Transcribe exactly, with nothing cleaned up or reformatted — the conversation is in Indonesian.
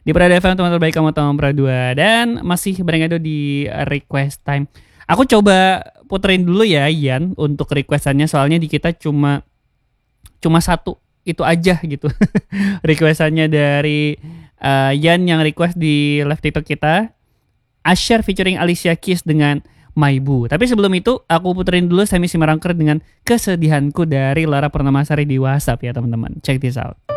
Di Prada F M, teman terbaik kamu tahun Prada dua. Dan masih berengado di request time. Aku coba puterin dulu ya Ian untuk requestannya, soalnya di kita cuma cuma satu itu aja gitu. Requestannya dari uh, Ian yang request di live TikTok kita, Asher featuring Alicia Keys dengan My Boo. Tapi sebelum itu aku puterin dulu Semi Simarangker dengan Kesedihanku dari Lara Purnamasari di WhatsApp ya teman-teman. Check this out.